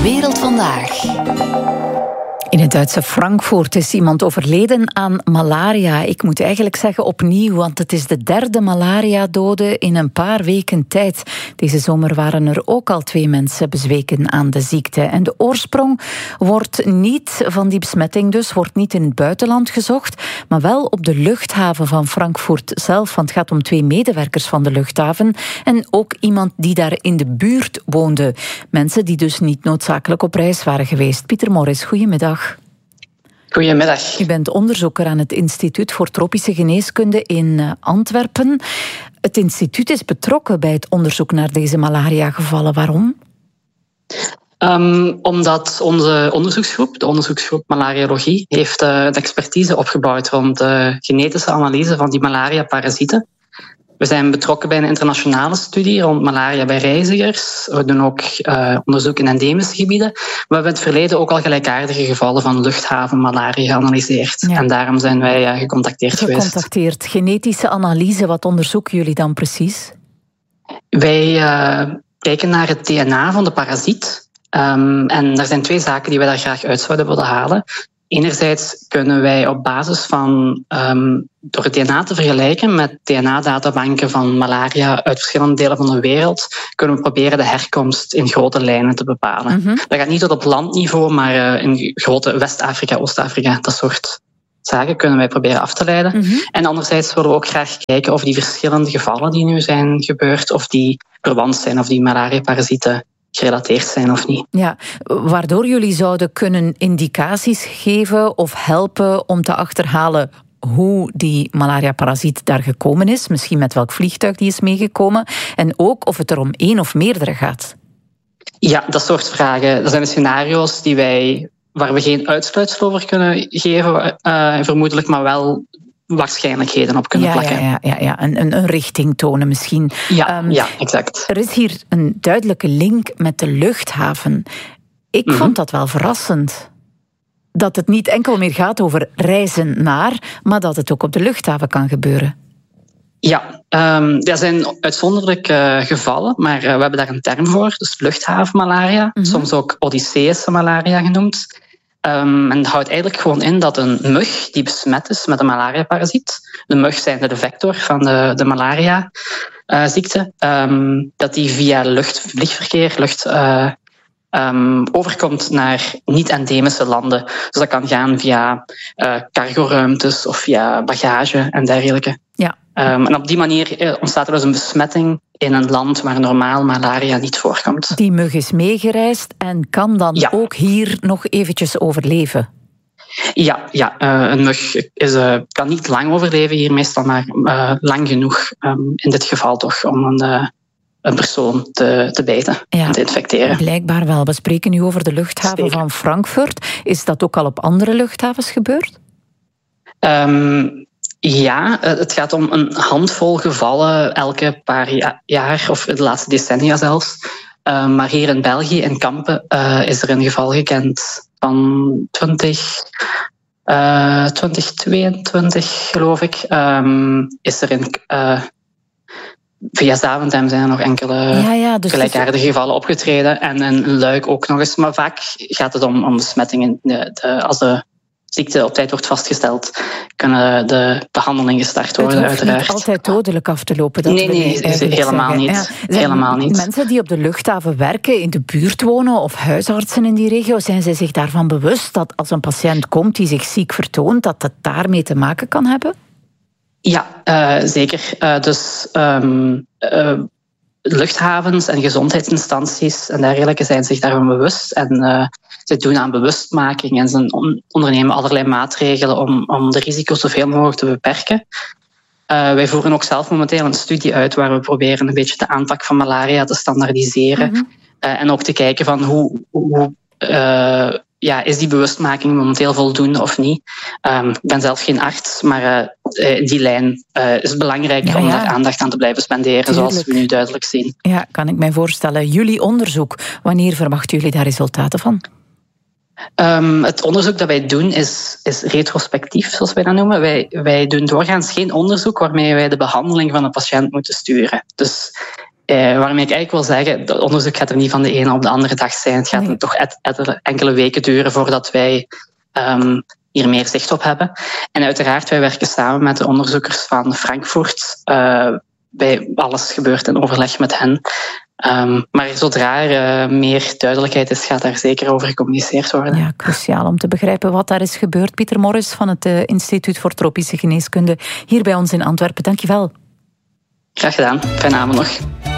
Wereld Vandaag. In het Duitse Frankfurt is iemand overleden aan malaria. Ik moet eigenlijk zeggen opnieuw, want het is de derde malaria-dode in een paar weken tijd. Deze zomer waren er ook al 2 mensen bezweken aan de ziekte. En de oorsprong wordt niet van die besmetting dus, wordt niet in het buitenland gezocht, maar wel op de luchthaven van Frankfurt zelf. Want het gaat om 2 medewerkers van de luchthaven en ook iemand die daar in de buurt woonde. Mensen die dus niet noodzakelijk op reis waren geweest. Pieter Morris, goedemiddag. Goedemiddag. U bent onderzoeker aan het Instituut voor Tropische Geneeskunde in Antwerpen. Het instituut is betrokken bij het onderzoek naar deze malaria-gevallen. Waarom? Omdat onze onderzoeksgroep, de onderzoeksgroep Malariologie, heeft een expertise opgebouwd rond de genetische analyse van die malaria-parasieten. We zijn betrokken bij een internationale studie rond malaria bij reizigers. We doen ook onderzoek in endemische gebieden. We hebben in het verleden ook al gelijkaardige gevallen van luchthavenmalaria geanalyseerd. Ja. En daarom zijn wij gecontacteerd geweest. Genetische analyse, wat onderzoeken jullie dan precies? Wij kijken naar het DNA van de parasiet. En er zijn 2 zaken die wij daar graag uit zouden willen halen. Enerzijds kunnen wij op basis van, door het DNA te vergelijken met DNA-databanken van malaria uit verschillende delen van de wereld, kunnen we proberen de herkomst in grote lijnen te bepalen. Mm-hmm. Dat gaat niet tot op landniveau, maar in grote West-Afrika, Oost-Afrika, dat soort zaken kunnen wij proberen af te leiden. Mm-hmm. En anderzijds willen we ook graag kijken of die verschillende gevallen die nu zijn gebeurd, of die verwant zijn, of die malaria-parasieten gerelateerd zijn of niet. Ja, waardoor jullie zouden kunnen indicaties geven of helpen om te achterhalen hoe die malaria-parasiet daar gekomen is, misschien met welk vliegtuig die is meegekomen, en ook of het er om 1 of meerdere gaat. Ja, dat soort vragen. Dat zijn de scenario's waar we geen uitsluitsel over kunnen geven, vermoedelijk, maar wel waarschijnlijkheden op kunnen plakken. Ja. Een richting tonen misschien. Ja, exact. Er is hier een duidelijke link met de luchthaven. Ik vond dat wel verrassend. Dat het niet enkel meer gaat over reizen naar, maar dat het ook op de luchthaven kan gebeuren. Ja, er zijn uitzonderlijke gevallen, maar we hebben daar een term voor. Dus luchthavenmalaria, soms ook Odysseïsche malaria genoemd. En dat houdt eigenlijk gewoon in dat een mug die besmet is met een malaria-parasiet, de mug zijnde de vector van de malaria-ziekte, dat die via vliegverkeer overkomt naar niet-endemische landen. Dus dat kan gaan via cargoruimtes of via bagage en dergelijke. Ja. En op die manier ontstaat er dus een besmetting in een land waar normaal malaria niet voorkomt. Die mug is meegereisd en kan dan ook hier nog eventjes overleven? Ja, een mug kan niet lang overleven hier meestal, maar lang genoeg in dit geval toch om een persoon te bijten en te infecteren. Blijkbaar wel. We spreken nu over de luchthaven van Frankfurt. Is dat ook al op andere luchthavens gebeurd? Ja, het gaat om een handvol gevallen elke paar jaar, of de laatste decennia zelfs. Maar hier in België, in Kampen, is er een geval gekend van 2022, geloof ik. Is er via Zaventem zijn er nog enkele dus gelijkaardige gevallen opgetreden. En in Luik ook nog eens. Maar vaak gaat het om besmettingen. Als de ziekte op tijd wordt vastgesteld, kunnen de behandelingen gestart worden, uiteraard. Het hoeft niet altijd dodelijk af te lopen. Dat nee, helemaal niet. Helemaal niet. Mensen die op de luchthaven werken, in de buurt wonen, of huisartsen in die regio, zijn zij zich daarvan bewust dat als een patiënt komt die zich ziek vertoont, dat het daarmee te maken kan hebben? Ja, zeker. Luchthavens en gezondheidsinstanties en dergelijke zijn zich daarvan bewust. En ze doen aan bewustmaking en ze ondernemen allerlei maatregelen om de risico's zoveel mogelijk te beperken. Wij voeren ook zelf momenteel een studie uit waar we proberen een beetje de aanpak van malaria te standaardiseren. Mm-hmm. En ook te kijken van hoe is die bewustmaking momenteel voldoende of niet. Ik ben zelf geen arts, maar die lijn is belangrijk om daar aandacht aan te blijven spenderen, zoals we nu duidelijk zien. Ja, kan ik mij voorstellen. Jullie onderzoek, wanneer verwachten jullie daar resultaten van? Het onderzoek dat wij doen is retrospectief, zoals wij dat noemen. Wij doen doorgaans geen onderzoek waarmee wij de behandeling van een patiënt moeten sturen. Dus Waarmee ik eigenlijk wil zeggen, het onderzoek gaat er niet van de ene op de andere dag zijn. Het gaat toch enkele weken duren voordat wij hier meer zicht op hebben. En uiteraard, wij werken samen met de onderzoekers van Frankfurt. Bij alles gebeurt in overleg met hen. Maar zodra er meer duidelijkheid is, gaat daar zeker over gecommuniceerd worden. Ja, cruciaal om te begrijpen wat daar is gebeurd. Pieter Morris van het Instituut voor Tropische Geneeskunde hier bij ons in Antwerpen. Dank je wel. Graag gedaan. Fijne avond nog.